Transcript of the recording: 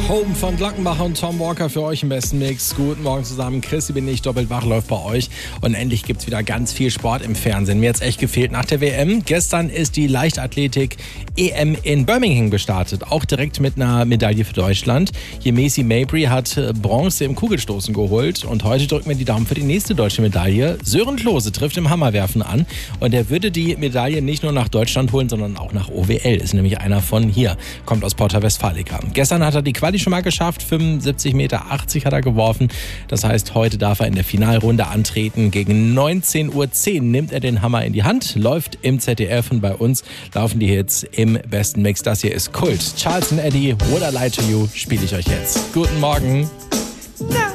Home von Glockenbach und Tom Walker für euch im besten Mix. Guten Morgen zusammen, Chrissy bin ich, doppelt wach läuft bei euch. Und endlich gibt's wieder ganz viel Sport im Fernsehen. Mir hat's echt gefehlt nach der WM. Gestern ist die Leichtathletik-EM in Birmingham gestartet. Auch direkt mit einer Medaille für Deutschland. Yemisi Mabry hat Bronze im Kugelstoßen geholt. Und heute drücken wir die Daumen für die nächste deutsche Medaille. Sören Klose trifft im Hammerwerfen an. Und er würde die Medaille nicht nur nach Deutschland holen, sondern auch nach OWL. Ist nämlich einer von hier. Kommt aus Porta Westfalica. Gestern hat er die Quali schon mal geschafft. 75,80 Meter hat er geworfen. Das heißt, heute darf er in der Finalrunde antreten. Gegen 19:10 Uhr nimmt er den Hammer in die Hand, läuft im ZDF und bei uns laufen die Hits im besten Mix. Das hier ist Kult. Charles & Eddie, Would I Lie to You, spiele ich euch jetzt. Guten Morgen. Ja.